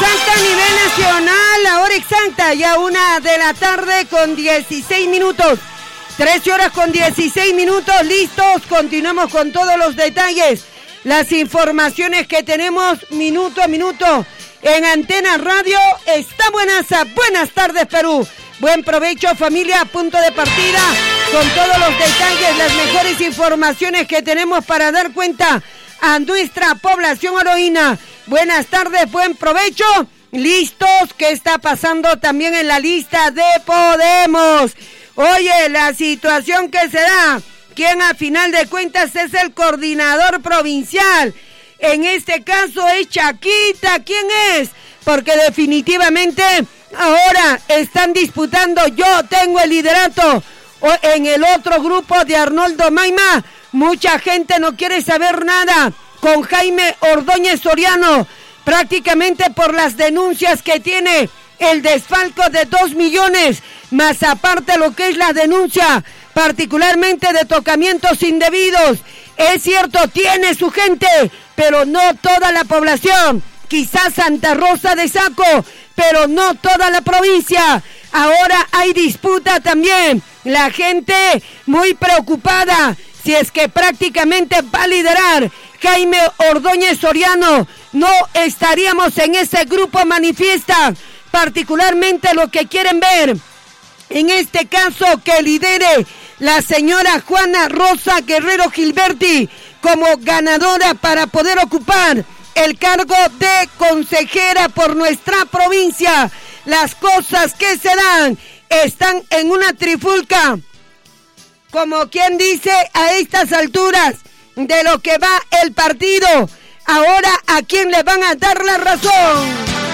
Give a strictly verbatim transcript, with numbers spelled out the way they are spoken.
exacta a nivel nacional, la hora exacta, ya una de la tarde con dieciséis minutos. trece horas con dieciséis minutos, listos, continuamos con todos los detalles, las informaciones que tenemos minuto a minuto en Antena Radio. Está buenaza, buenas tardes Perú, buen provecho familia, punto de partida con todos los detalles, las mejores informaciones que tenemos para dar cuenta a nuestra población oroína. Buenas tardes, buen provecho. Listos, ¿qué está pasando también en la lista de Podemos? Oye, la situación que se da, quien a final de cuentas es el coordinador provincial. En este caso es Chaquita, ¿quién es? Porque definitivamente ahora están disputando, yo tengo el liderato. O en el otro grupo de Arnoldo Maima, mucha gente no quiere saber nada con Jaime Ordóñez Soriano, prácticamente por las denuncias que tiene, el desfalco de dos millones, más aparte lo que es la denuncia, particularmente de tocamientos indebidos. Es cierto, tiene su gente, pero no toda la población, quizás Santa Rosa de Saco, pero no toda la provincia. Ahora hay disputa también, la gente muy preocupada, si es que prácticamente va a liderar Jaime Ordóñez Soriano, no estaríamos en ese grupo manifiesta, particularmente lo que quieren ver, en este caso que lidere la señora Juana Rosa Guerrero Gilberti como ganadora para poder ocupar el cargo de consejera por nuestra provincia. Las cosas que se dan están en una trifulca, como quien dice a estas alturas de lo que va el partido. Ahora, ¿a quién le van a dar la razón?